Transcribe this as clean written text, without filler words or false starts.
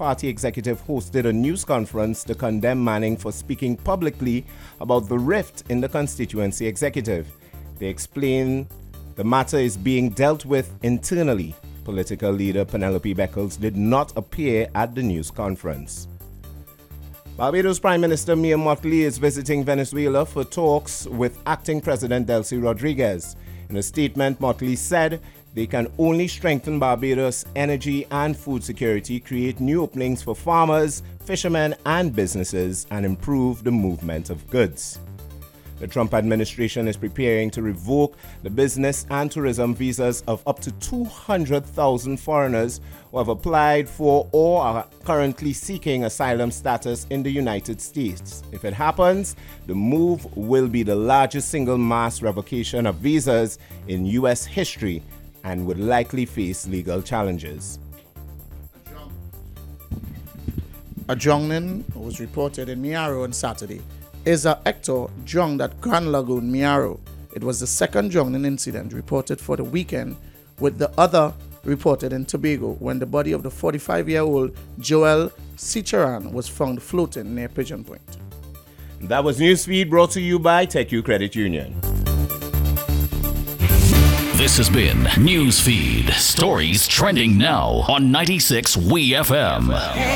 Party executive hosted a news conference to condemn Manning for speaking publicly about the rift in the constituency executive. They explained the matter is being dealt with internally. Political leader Penelope Beckles did not appear at the news conference. Barbados Prime Minister Mia Mottley is visiting Venezuela for talks with acting President Delcy Rodriguez. In a statement, Mottley said they can only strengthen Barbados' energy and food security, create new openings for farmers, fishermen, and businesses, and improve the movement of goods. The Trump administration is preparing to revoke the business and tourism visas of up to 200,000 foreigners who have applied for or are currently seeking asylum status in the United States. If it happens, the move will be the largest single mass revocation of visas in U.S. history and would likely face legal challenges. A drowning was reported in Miaro on Saturday. Isa Hector drowned at Grand Lagoon, Miaro. It was the second drowning incident reported for the weekend, with the other reported in Tobago when the body of the 45-year-old Joel Cicheran was found floating near Pigeon Point. That was Newsfeed, brought to you by TechU Credit Union. This has been Newsfeed, stories trending now on 96 WeFM.